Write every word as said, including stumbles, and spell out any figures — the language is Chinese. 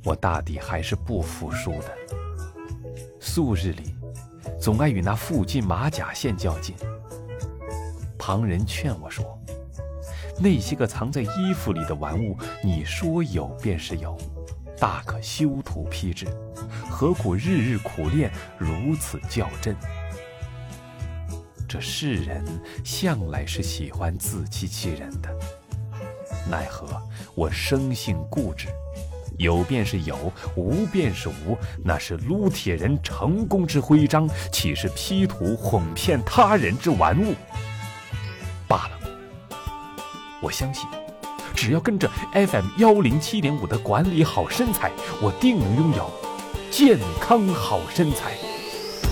我大抵还是不服输的。素日里总爱与那附近马甲线较劲。旁人劝我说，那些个藏在衣服里的玩物，你说有便是有，大可修图批之，何苦日日苦练，如此较真？这世人向来是喜欢自欺欺人的，奈何我生性固执，有便是有，无便是无，那是撸铁人成功之徽章，岂是 P 图哄骗他人之玩物？罢了，我相信只要跟着 F M 一零七点五的管理好身材，我定能拥有健康好身材。